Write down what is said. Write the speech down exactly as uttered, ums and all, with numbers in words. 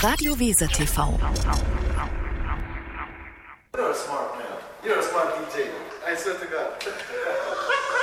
Radio Weser T V. You're a smart man. You're a smart D J. I swear to God.